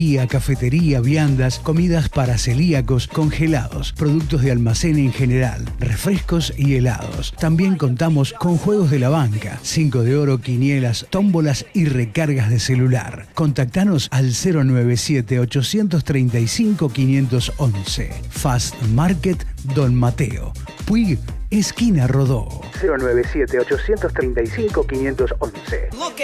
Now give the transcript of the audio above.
Cafetería, viandas, comidas para celíacos, congelados, productos de almacén en general, refrescos y helados. También contamos con juegos de la banca, 5 de oro, quinielas, tómbolas y recargas de celular. Contactanos al 097-835-511. Fast Market Don Mateo. Puig, esquina Rodó. 097-835-511.